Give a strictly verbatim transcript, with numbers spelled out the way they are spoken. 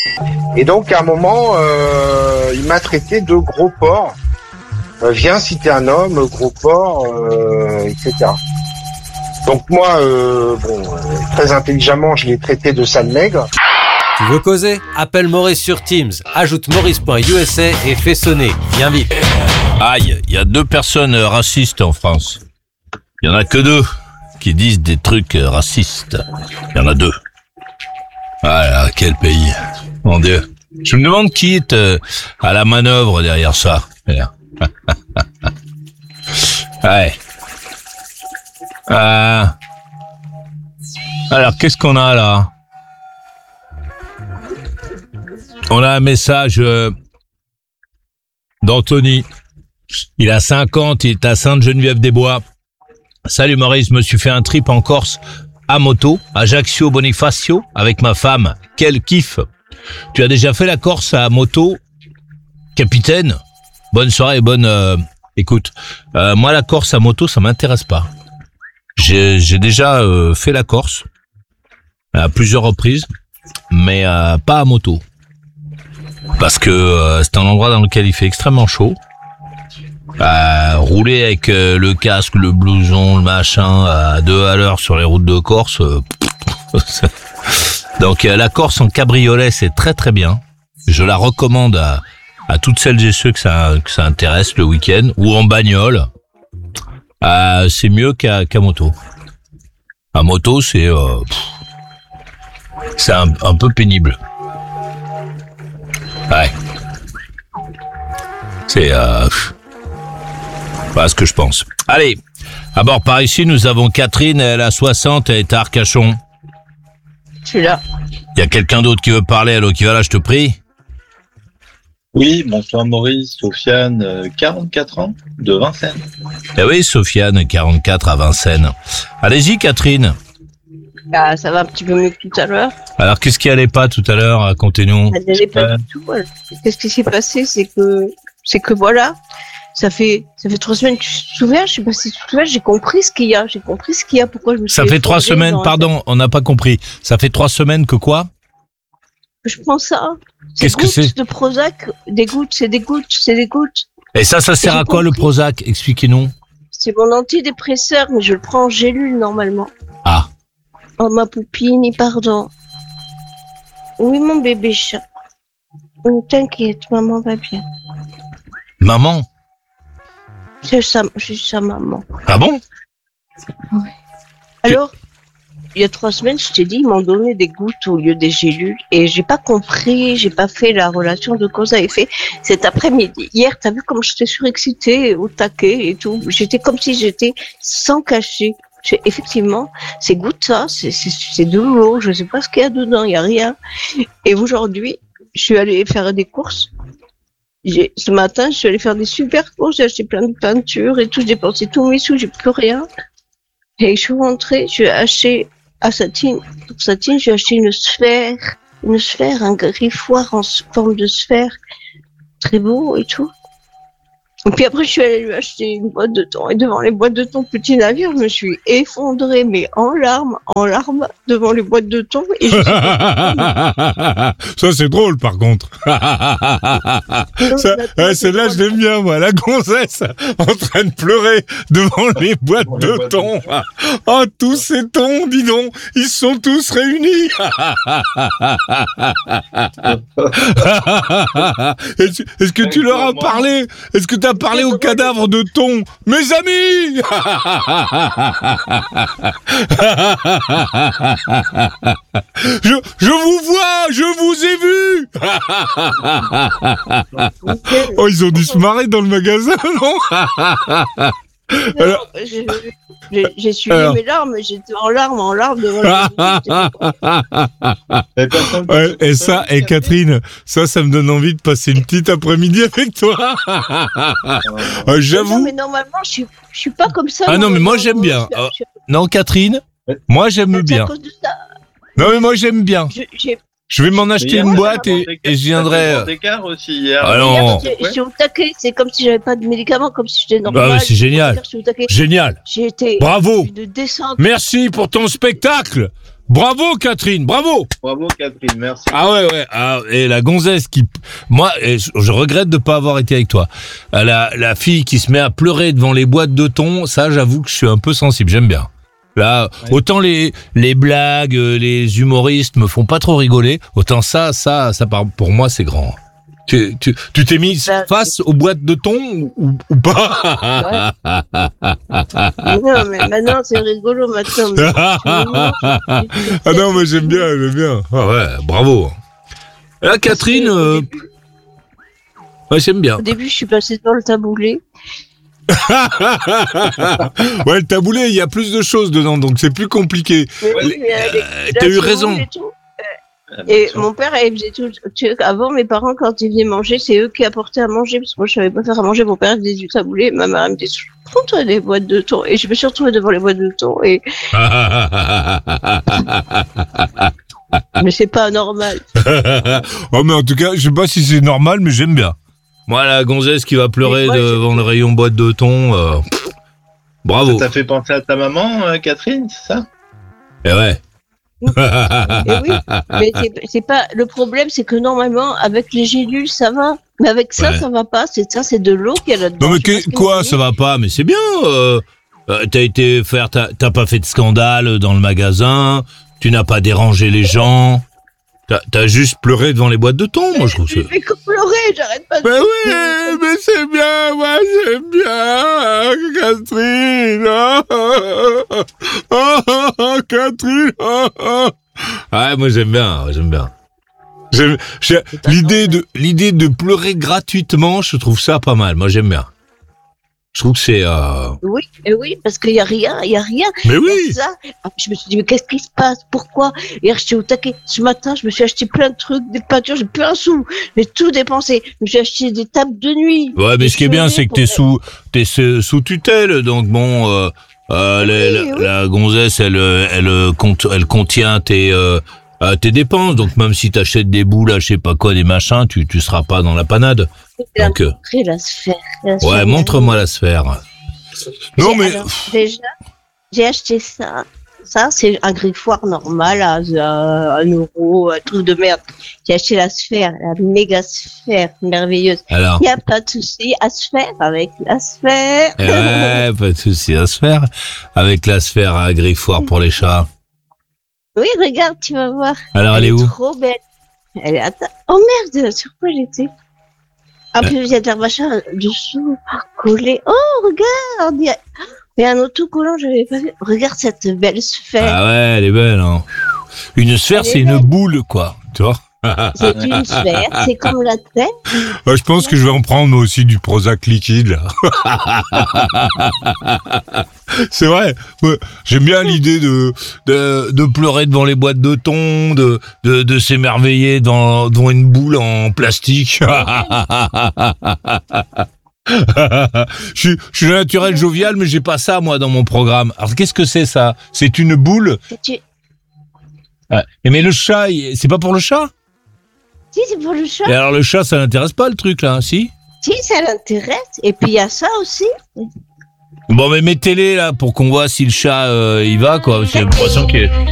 Et donc à un moment, euh, il m'a traité de gros porc. Euh, viens si t'es un homme, gros porc, euh, et cetera. Donc moi, euh, bon, euh, très intelligemment, je l'ai traité de sale nègre. Tu veux causer ? Appelle Maurice sur Teams, ajoute maurice point u s a et fais sonner. Viens vite. Aïe, il y a deux personnes racistes en France. Il y en a que deux qui disent des trucs racistes. Il y en a deux. Ah là, quel pays. Mon Dieu. Je me demande qui est euh, à la manœuvre derrière ça. Ouais. Euh... Alors, qu'est-ce qu'on a là ? On a un message euh, d'Anthony. Il a cinquante, il est à Sainte-Geneviève-des-Bois. Salut Maurice, je me suis fait un trip en Corse à moto, Ajaccio Bonifacio, avec ma femme. Quel kiff. Tu as déjà fait la Corse à moto, capitaine ? Bonne soirée, bonne euh, écoute. Euh, moi, la Corse à moto, ça m'intéresse pas. J'ai, j'ai déjà euh, fait la Corse à plusieurs reprises, mais euh, pas à moto. Parce que euh, c'est un endroit dans lequel il fait extrêmement chaud. Euh, rouler avec euh, le casque, le blouson, le machin à deux à l'heure sur les routes de Corse. Euh, Donc euh, la Corse en cabriolet, c'est très très bien. Je la recommande à, à toutes celles et ceux que ça, que ça intéresse le week-end, ou en bagnole. Euh, c'est mieux qu'à, qu'à moto. À moto, c'est euh, pff, c'est un, un peu pénible. Ouais. C'est euh, voilà ce que je pense. Allez, à bord par ici, nous avons Catherine, elle a soixante, elle est à Arcachon. Je suis là. Il y a quelqu'un d'autre qui veut parler, allô, qui va là, je te prie. Oui, bonsoir Maurice, Sofiane, euh, quarante-quatre ans, de Vincennes. Eh oui, Sofiane, quarante-quatre à Vincennes. Allez-y, Catherine. Bah, ça va un petit peu mieux que tout à l'heure. Alors, qu'est-ce qui allait pas tout à l'heure, racontez-nous. Ça n'allait pas Euh. du tout. Ouais. Qu'est-ce qui s'est passé, c'est que, c'est que voilà, ça fait, ça fait trois semaines. Tu te souviens, je sais pas si tu te souviens, j'ai compris ce qu'il y a, j'ai compris ce qu'il y a, pourquoi je me suis. Ça fait trois effondrée semaines, dans- pardon, on n'a pas compris. Ça fait trois semaines que quoi ? Je prends ça. Qu'est-ce que gouttes c'est de Prozac, des gouttes, c'est des gouttes, c'est des gouttes. Et ça, ça sert J'ai à quoi le compris. Prozac ? Expliquez-nous. C'est mon antidépresseur, mais je le prends en gélule normalement. Ah, Oh ma poupine, pardon. Oui mon bébé chat. Ne t'inquiète, maman va bien. maman. C'est ça, c'est sa maman. Ah bon ? Alors, il y a trois semaines, je t'ai dit, ils m'ont donné des gouttes au lieu des gélules et j'ai pas compris, j'ai pas fait la relation de cause à effet cet après-midi. Hier, t'as vu comme j'étais surexcitée, au taquet et tout. J'étais comme si j'étais sans cacher. J'ai- Effectivement, ces gouttes-là, c'est, c'est, c'est de l'eau, je sais pas ce qu'il y a dedans, il y a rien. Et aujourd'hui, je suis allée faire des courses. J'ai, ce matin, je suis allée faire des super courses, j'ai acheté plein de peintures et tout, j'ai dépensé tous mes sous, j'ai plus rien. Et je suis rentrée, j'ai acheté à Satine, pour Satine, j'ai acheté une sphère, une sphère, un griffoir en s- forme de sphère, très beau et tout. Et puis après, je suis allée lui acheter une boîte de thon. Et devant les boîtes de thon Petit Navire, je me suis effondrée, mais en larmes, en larmes, devant les boîtes de thon. Et je Ça, c'est drôle, par contre. Ça, ouais, celle-là, je l'aime bien, moi. La gonzesse en train de pleurer devant les boîtes de thon. Oh, tous ces thons, dis donc, ils sont tous réunis. Est-ce est-ce que tu leur as parlé ? Est-ce que tu as parlé au cadavre de thon ? Mes amis. Je, je vous vois, je vous ai vu. Oh, ils ont dû se marrer dans le magasin, non ? Alors- j'ai, j'ai, j'ai suivi Alors. mes larmes, j'étais en larmes, en larmes devant la Et personne- Ouais, et ça, et Catherine, ça, ça me donne envie de passer une petite après-midi avec toi. Euh, Non, J'avoue. mais normalement, je suis, je suis pas comme ça. Ah non, mais moi, normalement. j'aime bien. Je- Ah. je- Non, Catherine, moi, j'aime c'est à bien. cause de ça. Non, mais moi, j'aime bien. Je, j'ai, Je vais m'en acheter une boîte et, et je viendrai. Des d'écart aussi hier. Ah non. Hier, j'ai- je suis au taquet, c'est comme si j'avais pas de médicaments, comme si j'étais normale. Bah, c'est génial. Je suis au taquet. Génial. J'ai été Bravo. de descente. Merci pour ton spectacle. Bravo Catherine, bravo. Bravo Catherine, merci. Ah ouais ouais. Ah, et la gonzesse qui, moi, et je, je regrette de pas avoir été avec toi. La la fille qui se met à pleurer devant les boîtes de thon, ça j'avoue que je suis un peu sensible. J'aime bien. Là, ouais. Autant les les blagues, les humoristes me font pas trop rigoler, autant ça ça ça pour moi c'est grand. Tu tu tu t'es mise bah, face aux boîtes de thon ou, ou pas? Ouais. Non mais maintenant c'est rigolo maintenant. Ah non mais j'aime bien j'aime bien. Ah ouais bravo. Là Catherine, euh... ouais j'aime bien. Au début je suis passée dans le taboulé. Ouais le taboulé il y a plus de choses dedans donc c'est plus compliqué. Mais oui, mais euh, t'as eu raison. Et mon père, il faisait tout. Avant, mes parents, quand ils venaient manger, c'est eux qui apportaient à manger, parce que moi, je savais pas faire à manger. Mon père faisait du taboulé, ma mère me disait, prends-toi des boîtes de thon. Et je me suis retrouvée devant les boîtes de thon. Et... mais c'est pas normal. Oh, mais en tout cas, je sais pas si c'est normal, mais j'aime bien. Moi, la gonzesse qui va pleurer moi, devant le rayon boîte de thon, euh, pff, bravo. Ça t'a fait penser à ta maman, euh, Catherine, c'est ça? Eh ouais. Et oui, mais c'est, c'est pas le problème, c'est que normalement avec les gélules ça va, mais avec ça ouais. ça va pas. C'est ça, c'est de l'eau qu'il y a là-dedans. Non mais que, quoi, ça va pas? Mais c'est bien. Euh, euh, t'as été faire, t'as, t'as pas fait de scandale dans le magasin. Tu n'as pas dérangé les gens. T'as, t'as juste pleuré devant les boîtes de thon, moi je trouve ça. Je fais que pleurer, j'arrête pas de mais oui, mais c'est bien, moi j'aime bien, Catherine. Oh, oh, oh, oh Catherine. Oh, oh. Ouais, moi j'aime bien, j'aime bien. J'aime, j'aime l'idée de l'idée de pleurer gratuitement, je trouve ça pas mal. Moi j'aime bien. Je trouve que c'est... Euh... Oui, et oui, parce qu'il n'y a rien, il n'y a rien. Mais oui. Ça. Je me suis dit, mais qu'est-ce qui se passe? Pourquoi? Hier, j'étais au taquet. Ce matin, je me suis acheté plein de trucs, des peintures, j'ai plus un sou. J'ai tout dépensé. Je me suis acheté des tables de nuit. Ouais, mais ce qui est bien, c'est que t'es sous, t'es sous tutelle, donc bon, euh, euh, les, oui, la, oui. la gonzesse, elle, elle, compte, elle contient tes... Euh, Euh, tes dépenses, donc même si t'achètes des boules, je sais pas quoi, des machins, tu tu seras pas dans la panade. Donc, euh... la sphère. La ouais, sphère montre-moi la sphère. Non j'ai, mais alors, déjà, j'ai acheté ça. Ça, c'est un griffoir normal à, à un euro, un truc de merde. J'ai acheté la sphère, la méga sphère merveilleuse. Alors, il y a pas de souci à se faire avec la sphère. Ouais, pas de souci à se faire avec la sphère à griffoir pour les chats. Oui, regarde, tu vas voir. Alors, elle, elle est, est où? Trop belle. Elle est à ta... Oh merde, sur quoi j'étais? Ah, puis il y a de la machin dessous, collé. Oh, regarde, il y a, il y a un autocollant, je n'avais pas vu. Regarde cette belle sphère. Ah ouais, elle est belle, hein. Une sphère, elle c'est une boule, quoi, tu vois? C'est une sphère, c'est comme la tête. Ouais, je pense que je vais en prendre moi aussi du Prozac liquide là. C'est vrai. Ouais. J'aime bien l'idée de, de de pleurer devant les boîtes de thon, de de, de s'émerveiller devant, devant une boule en plastique. je suis je suis naturel jovial, mais j'ai pas ça moi dans mon programme. Alors qu'est-ce que c'est ça? C'est une boule. C'est... Ouais. Mais le chat, c'est pas pour le chat? Si, c'est pour le chat. Et alors le chat, ça l'intéresse pas le truc là, si? Si, ça l'intéresse. Et puis il y a ça aussi. Bon, mais mettez-les là pour qu'on voit si le chat euh, y va quoi. J'ai l'impression qu'il